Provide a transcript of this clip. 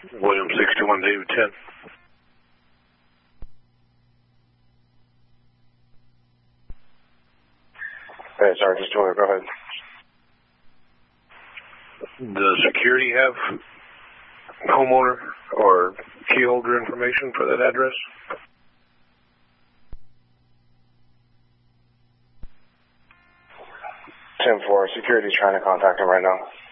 William 61 David 10. Hey, sorry, just go ahead. Does security have homeowner or key holder information for that address? 10-4, security's trying to contact him right now.